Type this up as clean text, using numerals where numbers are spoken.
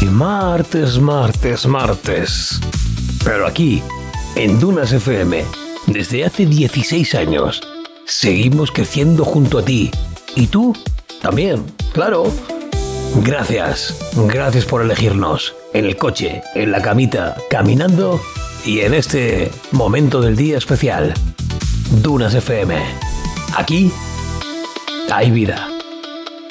Martes, martes, martes. Pero aquí, en Dunas FM, desde hace 16 años, seguimos creciendo junto a ti. Y tú también, claro. Gracias, gracias por elegirnos. En el coche, en la camita, caminando y en este momento del día especial. Dunas FM. Aquí hay vida.